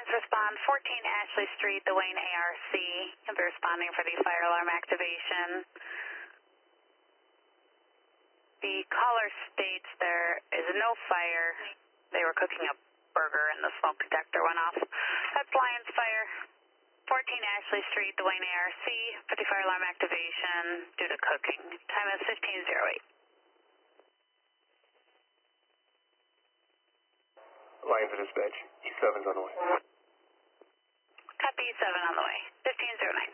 Lines respond 14 Ashley Street, the Wayne ARC. You'll be responding for the fire alarm activation. The caller states there is no fire. They were cooking a burger and the smoke detector went off. That's Lions Fire, 14 Ashley Street, the Wayne ARC, for the fire alarm activation due to cooking. Time is 15:08. Lions to dispatch, E7's on the way. Copy E7 on the way, 15:09.